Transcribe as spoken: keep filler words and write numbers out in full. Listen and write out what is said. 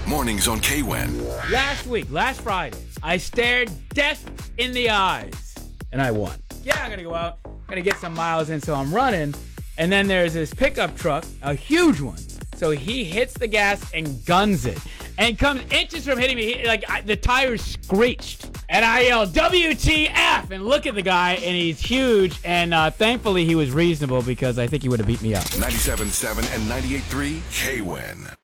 Mornings on K W E N. Last week, last Friday, I stared death in the eyes, and I won. Yeah, I'm going to go out, going to get some miles in, so I'm running, and then there's this pickup truck, a huge one, so he hits the gas and guns it, and comes inches from hitting me, he, like I, the tires screeched, and I yell, W T F, and look at the guy, and he's huge, and uh, thankfully he was reasonable because I think he would have beat me up. ninety-seven point seven and ninety-eight point three K W E N.